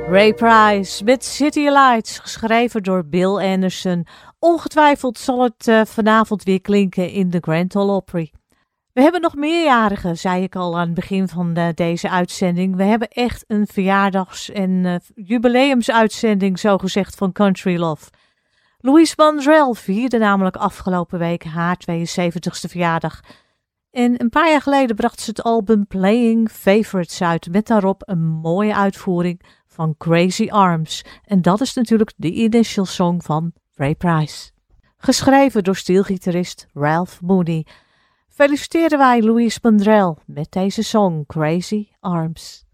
Ray Price met City Lights, geschreven door Bill Anderson. Ongetwijfeld zal het vanavond weer klinken in de Grand Ole Opry. We hebben nog meerjarigen, zei ik al aan het begin van deze uitzending. We hebben echt een verjaardags- en jubileumsuitzending, zogezegd, van Country Love. Louise Mandrell vierde namelijk afgelopen week haar 72e verjaardag. En een paar jaar geleden bracht ze het album Playing Favorites uit, met daarop een mooie uitvoering van Crazy Arms. En dat is natuurlijk de initial song van Ray Price. Geschreven door steelgitarist Ralph Mooney. Feliciteren wij Louise Mandrell met deze song Crazy Arms.